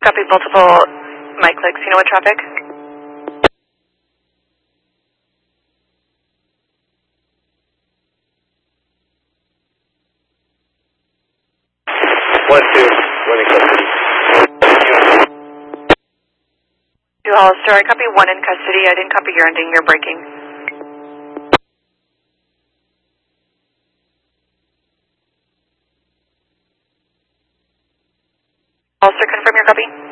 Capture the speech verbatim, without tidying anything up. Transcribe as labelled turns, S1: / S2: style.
S1: Copy multiple mic clicks. You know what traffic?
S2: One, two, one in custody.
S1: Two Hollister, I copy one in custody. I didn't copy your ending. You're breaking. Hollister, confirm your copy.